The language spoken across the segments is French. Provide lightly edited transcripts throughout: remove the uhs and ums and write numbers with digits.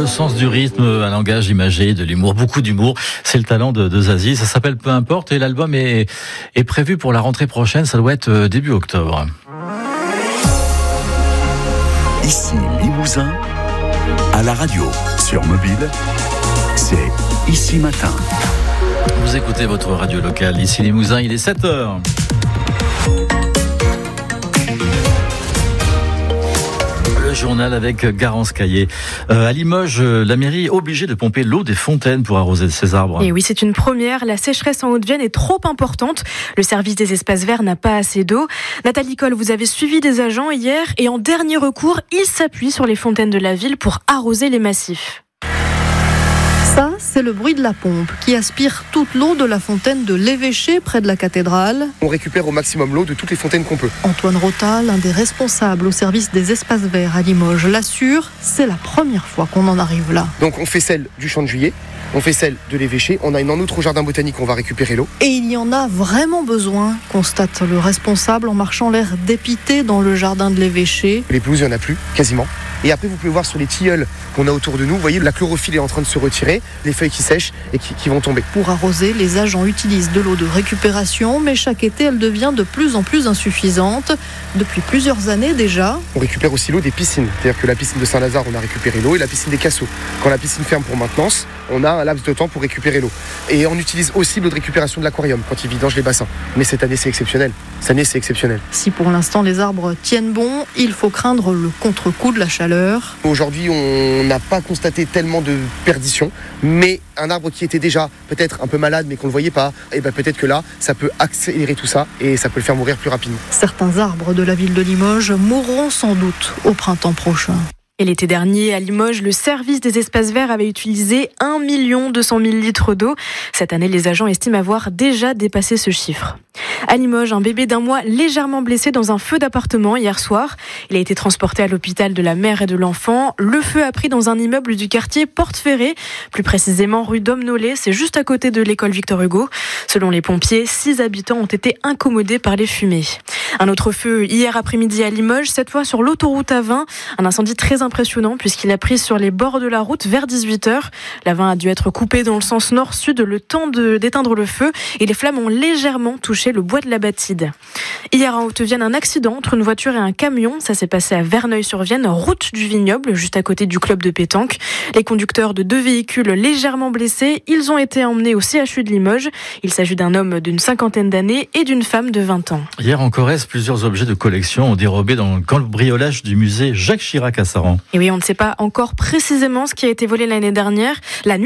le sens du rythme, un langage imagé, de l'humour, beaucoup d'humour. C'est le talent de Zazie. Ça s'appelle Peu importe et l'album est prévu pour la rentrée prochaine. Ça doit être début octobre. Ici Limousin, à la radio, sur mobile, c'est Ici Matin. Vous écoutez votre radio locale, ici Limousin, il est 7h. Le journal avec Garance Caillé. À Limoges, la mairie est obligée de pomper l'eau des fontaines pour arroser ses arbres. Et oui, c'est une première. La sécheresse en Haute-Vienne est trop importante. Le service des espaces verts n'a pas assez d'eau. Nathalie Coll, vous avez suivi des agents hier et en dernier recours, ils s'appuient sur les fontaines de la ville pour arroser les massifs. Ça, c'est le bruit de la pompe qui aspire toute l'eau de la fontaine de l'Évêché près de la cathédrale. On récupère au maximum l'eau de toutes les fontaines qu'on peut. Antoine Rota, l'un des responsables au service des espaces verts à Limoges, l'assure, c'est la première fois qu'on en arrive là. Donc on fait celle du Champ de Juillet, on fait celle de l'Évêché, on a une en outre au jardin botanique, on va récupérer l'eau. Et il y en a vraiment besoin, constate le responsable en marchant l'air dépité dans le jardin de l'Évêché. Les pelouses, il n'y en a plus, quasiment. Et après, vous pouvez voir sur les tilleuls qu'on a autour de nous, vous voyez, la chlorophylle est en train de se retirer, les feuilles qui sèchent et qui vont tomber. Pour arroser, les agents utilisent de l'eau de récupération, mais chaque été, elle devient de plus en plus insuffisante. Depuis plusieurs années déjà. On récupère aussi l'eau des piscines. C'est-à-dire que la piscine de Saint-Lazare, on a récupéré l'eau, et la piscine des Cassots. Quand la piscine ferme pour maintenance, on a un laps de temps pour récupérer l'eau. Et on utilise aussi l'eau de récupération de l'aquarium quand ils vidangent les bassins. Mais cette année, c'est exceptionnel. Si pour l'instant les arbres tiennent bon, il faut craindre le contre-coup de la chaleur. Aujourd'hui, on n'a pas constaté tellement de perdition, mais un arbre qui était déjà peut-être un peu malade mais qu'on ne le voyait pas, et peut-être que là, ça peut accélérer tout ça et ça peut le faire mourir plus rapidement. Certains arbres de la ville de Limoges mourront sans doute au printemps prochain. Et l'été dernier, à Limoges, le service des espaces verts avait utilisé 1 200 000 litres d'eau. Cette année, les agents estiment avoir déjà dépassé ce chiffre. À Limoges, un bébé d'1 mois légèrement blessé dans un feu d'appartement hier soir. Il a été transporté à l'hôpital de la mère et de l'enfant. Le feu a pris dans un immeuble du quartier Porte-Ferrée, plus précisément rue Dom-Nollet, c'est juste à côté de l'école Victor Hugo. Selon les pompiers, 6 habitants ont été incommodés par les fumées. Un autre feu hier après-midi à Limoges, cette fois sur l'autoroute A20. Un incendie très impressionnant puisqu'il a pris sur les bords de la route vers 18h. La 20 a dû être coupée dans le sens nord-sud le temps d'éteindre le feu et les flammes ont légèrement touché le bois de la Batide. Hier en Haute-Vienne, un accident entre une voiture et un camion. Ça s'est passé à Verneuil-sur-Vienne, route du Vignoble, juste à côté du club de pétanque. Les conducteurs de 2 véhicules légèrement blessés, ils ont été emmenés au CHU de Limoges. Il s'agit d'un homme d'une 50aine d'années et d'une femme de 20 ans. Hier en Corrèze, plusieurs objets de collection ont dérobé dans le cambriolage du musée Jacques Chirac à Saran. Et oui, on ne sait pas encore précisément ce qui a été volé la nuit dernière.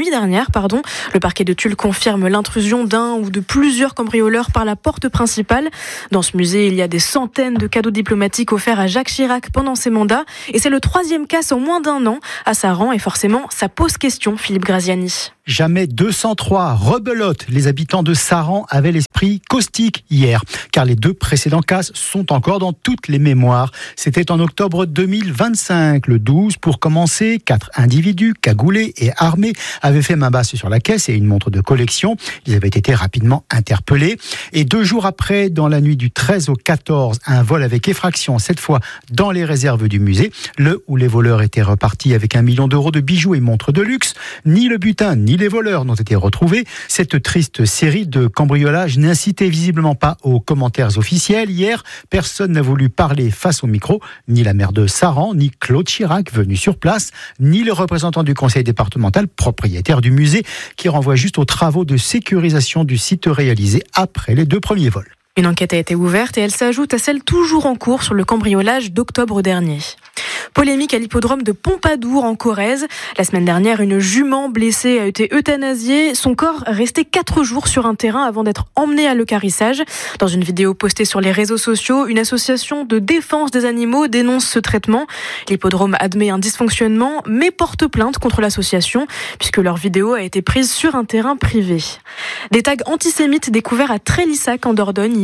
Le parquet de Tulle confirme l'intrusion d'un ou de plusieurs cambrioleurs par la porte principale. Dans ce musée, il y a des centaines de cadeaux diplomatiques offerts à Jacques Chirac pendant ses mandats. Et c'est le 3e casse en moins d'1 an à Saran. Et forcément, ça pose question, Philippe Graziani. Jamais 203 rebelote. Les habitants de Saran avaient l'esprit caustique hier, car les 2 précédents casses sont encore dans toutes les mémoires. C'était en octobre 2025, le 12 pour commencer. 4 individus cagoulés et armés avaient fait main basse sur la caisse et une montre de collection. Ils avaient été rapidement interpellés. Et 2 jours après, dans la nuit du 13 au 14, un vol avec effraction, cette fois dans les réserves du musée, où les voleurs étaient repartis avec 1 million d'euros de bijoux et montres de luxe. Ni le butin, ni les voleurs n'ont été retrouvés. Cette triste série de cambriolages n'incitait visiblement pas aux commentaires officiels. Hier, personne n'a voulu parler face au micro, ni la maire de Saran, ni Claude Chirac venu sur place, ni le représentant du conseil départemental, propriétaire du musée, qui renvoie juste aux travaux de sécurisation du site réalisés après les 2 premiers vols. Une enquête a été ouverte et elle s'ajoute à celle toujours en cours sur le cambriolage d'octobre dernier. Polémique à l'hippodrome de Pompadour en Corrèze. La semaine dernière, une jument blessée a été euthanasiée. Son corps restait 4 jours sur un terrain avant d'être emmené à l'équarrissage. Dans une vidéo postée sur les réseaux sociaux, une association de défense des animaux dénonce ce traitement. L'hippodrome admet un dysfonctionnement, mais porte plainte contre l'association, puisque leur vidéo a été prise sur un terrain privé. Des tags antisémites découverts à Trélissac en Dordogne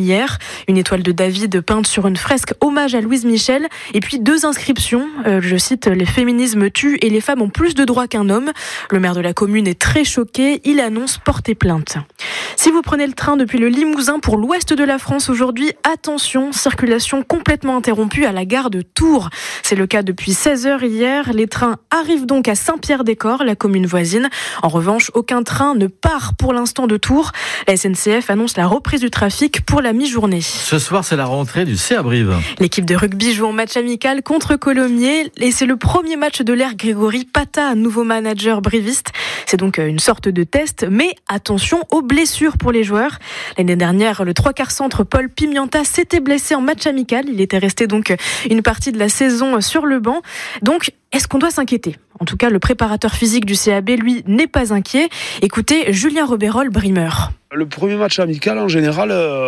hier. Une étoile de David peinte sur une fresque hommage à Louise Michel. Et puis 2 inscriptions. Je cite, les féminismes tuent et les femmes ont plus de droits qu'un homme. Le maire de la commune est très choqué. Il annonce porter plainte. Si vous prenez le train depuis le Limousin pour l'ouest de la France aujourd'hui, attention, circulation complètement interrompue à la gare de Tours. C'est le cas depuis 16h hier. Les trains arrivent donc à Saint-Pierre-des-Corps, la commune voisine. En revanche, aucun train ne part pour l'instant de Tours. La SNCF annonce la reprise du trafic pour la mi-journée. Ce soir, c'est la rentrée du CA Brive. L'équipe de rugby joue en match amical contre Colomiers et c'est le premier match de l'ère Grégory Pata, nouveau manager briviste. C'est donc une sorte de test, mais attention aux blessures pour les joueurs. L'année dernière, le 3/4 centre Paul Pimienta s'était blessé en match amical. Il était resté donc une partie de la saison sur le banc. Donc, est-ce qu'on doit s'inquiéter ? En tout cas, le préparateur physique du CAB, lui, n'est pas inquiet. Écoutez, Julien Roberol, brimeur. Le premier match amical, en général,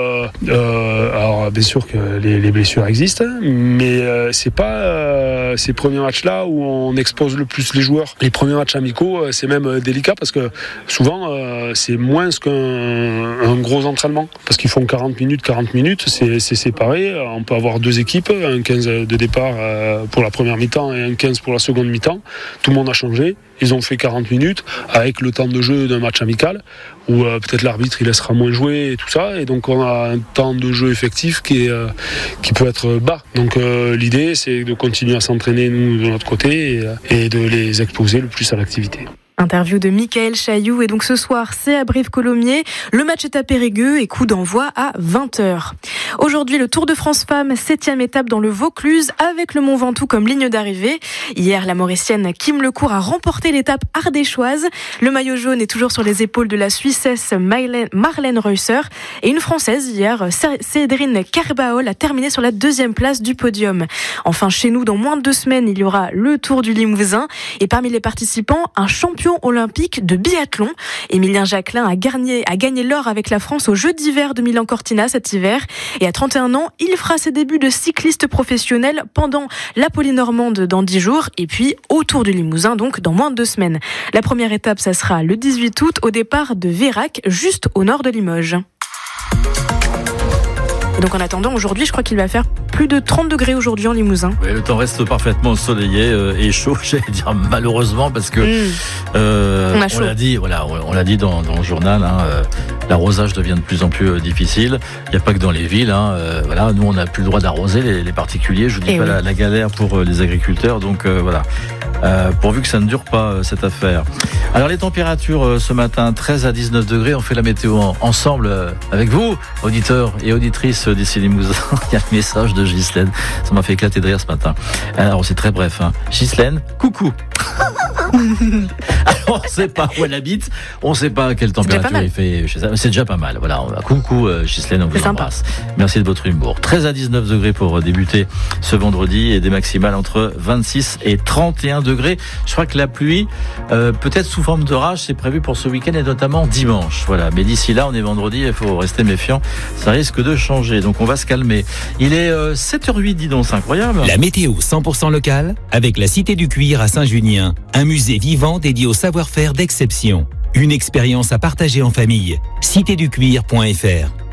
alors bien sûr que les blessures existent, mais c'est pas ces premiers matchs-là où on expose le plus les joueurs. Les premiers matchs amicaux, c'est même délicat parce que souvent, c'est moins qu'un gros entraînement. Parce qu'ils font 40 minutes, c'est séparé. On peut avoir 2 équipes, un 15 de départ pour la première mi-temps et un 15 pour la seconde mi-temps. Tout le monde a changé. Ils ont fait 40 minutes avec le temps de jeu d'un match amical où peut-être l'arbitre il laissera moins jouer et tout ça, et donc on a un temps de jeu effectif qui peut être bas. Donc l'idée c'est de continuer à s'entraîner nous de notre côté et de les exposer le plus à l'activité. Interview de Michael Chailloux. Et donc ce soir, c'est à Brive-Colomiers. Le match est à Périgueux et coup d'envoi à 20h. Aujourd'hui, le Tour de France Femmes, 7e étape dans le Vaucluse avec le Mont Ventoux comme ligne d'arrivée. Hier, la Mauricienne Kim Lecourt a remporté l'étape ardéchoise. Le maillot jaune est toujours sur les épaules de la Suissesse Marlène Reusser. Et une Française, hier, Cédrine Kerbaol, a terminé sur la 2e place du podium. Enfin, chez nous, dans moins de 2 semaines, il y aura le Tour du Limousin. Et parmi les participants, un champion olympique de biathlon. Emilien Jacquelin a gagné l'or avec la France aux Jeux d'hiver de Milan-Cortina cet hiver. Et à 31 ans, il fera ses débuts de cycliste professionnel pendant la Polynormande dans 10 jours. Et puis au Tour du Limousin, donc dans moins de 2 semaines. La première étape, ça sera le 18 août au départ de Vérac, juste au nord de Limoges. Et donc en attendant, aujourd'hui, je crois qu'il va faire plus de 30 degrés aujourd'hui en Limousin. Oui, le temps reste parfaitement ensoleillé et chaud, j'allais dire malheureusement, parce que on l'a dit, voilà, on l'a dit dans le journal, l'arrosage devient de plus en plus difficile. Il n'y a pas que dans les villes, voilà, nous on n'a plus le droit d'arroser les particuliers. Je vous dis pas la galère pour les agriculteurs, donc voilà. Pourvu que ça ne dure pas cette affaire. Alors les températures ce matin, 13 à 19 degrés, on fait la météo ensemble avec vous, auditeurs et auditrices d'ici Limousin. Il y a un message de Ghislaine, ça m'a fait éclater de rire ce matin. Alors c'est très bref, Ghislaine, coucou. Alors, on ne sait pas où elle habite, on ne sait pas à quelle température il fait chez elle. C'est déjà pas mal. Voilà, coucou Ghislaine, on vous embrasse. Merci de votre humour. 13 à 19 degrés pour débuter ce vendredi et des maximales entre 26 et 31 degrés. Je crois que la pluie, peut-être sous forme d'orage, c'est prévu pour ce week-end et notamment dimanche. Voilà. Mais d'ici là, on est vendredi, il faut rester méfiant. Ça risque de changer. Donc on va se calmer. Il est 7h08, dis donc, c'est incroyable. La météo 100% locale avec la Cité du Cuir à Saint-Junien. Un musée vivant dédié au savoir-faire d'exception. Une expérience à partager en famille. citéducuir.fr